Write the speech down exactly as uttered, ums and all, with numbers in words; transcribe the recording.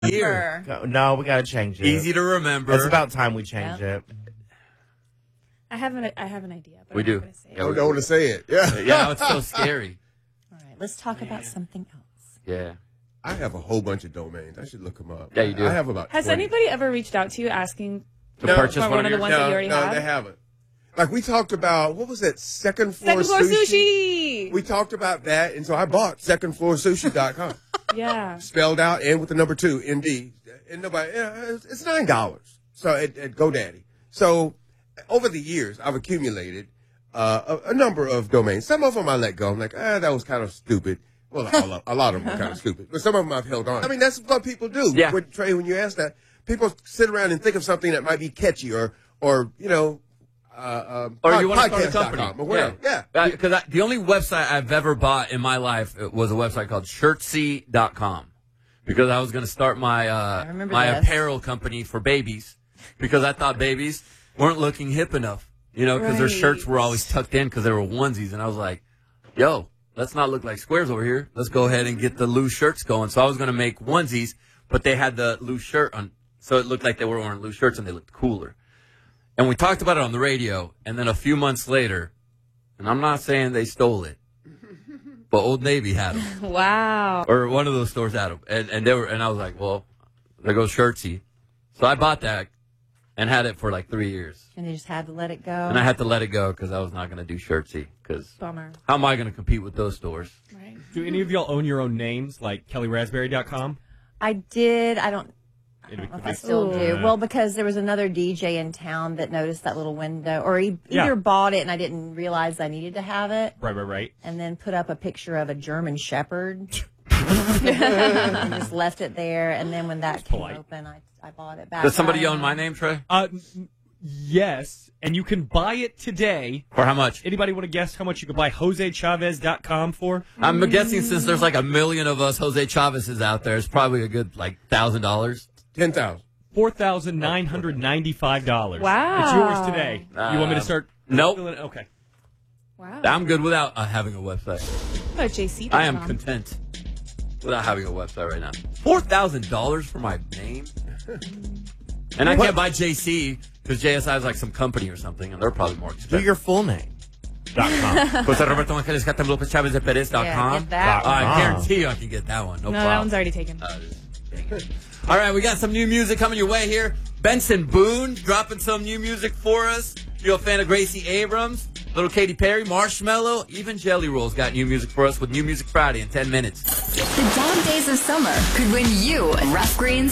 Here. No, we got to change it. Easy to remember. It's about time we change Yeah. it. I have an I have an idea. But We I'm do. Not gonna say it. Yeah, I don't want to say it. Yeah. Yeah, it's so scary. All right, let's talk about something else. Yeah. I have a whole bunch of domains. I should look them up. Yeah, you do. I have about Has twenty. anybody ever reached out to you asking To No, purchase for one, one of the your- ones that you already no, have? they haven't. Like we talked about, what was that? Second floor, Second floor sushi? sushi. We talked about that, and so I bought second floor sushi dot com. Yeah. Spelled out and with the number two, N D. And nobody, yeah, it's, it's nine dollars. So at, at GoDaddy. So over the years, I've accumulated uh, a, a number of domains. Some of them I let go. I'm like, ah, that was kind of stupid. Well, a lot, a lot of them are kind of stupid, but some of them I've held on. I mean, that's what people do. Yeah. When, Trey, when you ask that, people sit around and think of something that might be catchy or, or you know, uh, uh, Or pod- you want to start a podcast dot company. com or whatever. Yeah. Because the only website I've ever bought in my life was a website called shirtsy dot com. Because I was going to start my uh, remember my this. apparel company for babies. Because I thought babies weren't looking hip enough. You know, because their Right. shirts were always tucked in because they were onesies. And I was like, yo, let's not look like squares over here. Let's go ahead and get the loose shirts going. So I was going to make onesies, but they had the loose shirt on. So it looked like they were wearing loose shirts and they looked cooler. And we talked about it on the radio. And then a few months later, and I'm not saying they stole it, but Old Navy had them. Wow. Or one of those stores had them. And, and they were, and I was like, well, there goes Shirtsy. So I bought that and had it for like three years. And you just had to let it go. And I had to let it go because I was not going to do Shirtsy. Because Bummer. how am I going to compete with those stores? Right. Do any of y'all own your own names, like Kelly Raspberry dot com? I did. I don't. I don't know if I still do. Ooh. Well, because there was another D J in town that noticed that little window, or he Yeah. either bought it and I didn't realize I needed to have it, Right, right, right. and then put up a picture of a German Shepherd and just left it there. And then when that came polite. open, I I bought it back. Does somebody I- own my name, Trey? Uh, n- yes, and you can buy it today. For how much? Anybody want to guess how much you could buy Jose Chavez dot com for? I'm guessing since there's like a million of us Jose Chavez's out there, it's probably a good like thousand dollars. ten thousand. four thousand nine hundred ninety-five dollars. Wow. It's yours today. you want me to start? nope. filling it? Okay. Wow. I'm good without uh, having a website. Oh, J C. I am content without having a website right now. Four thousand dollars for my name, and I can't buy J C because J S I is like some company or something, and they're probably more Do expensive. your full name. Dot com. Jose Roberto Angeles Catam Lopez Chavez de Perez dot Yeah, com. get that Uh, I one. guarantee you I can get that one. No, No, problem. that one's already taken. Uh, dang it. All right, we got some new music coming your way here. Benson Boone dropping some new music for us. You're a fan of Gracie Abrams, Little Katy Perry, Marshmello, even Jelly Roll's got new music for us with New Music Friday in ten minutes. The dog days of summer could win you a Rough Greens